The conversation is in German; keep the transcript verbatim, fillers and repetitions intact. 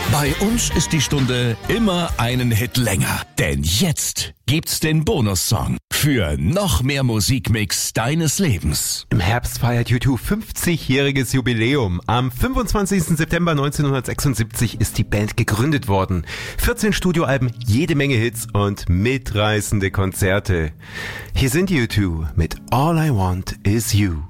Bei uns ist die Stunde immer einen Hit länger. Denn jetzt gibt's den Bonussong für noch mehr Musikmix deines Lebens. Im Herbst feiert U zwei fünfzigjähriges Jubiläum. Am fünfundzwanzigsten September neunzehnhundertsechsundsiebzig ist die Band gegründet worden. vierzehn Studioalben, jede Menge Hits und mitreißende Konzerte. Hier sind U zwei mit All I Want Is You.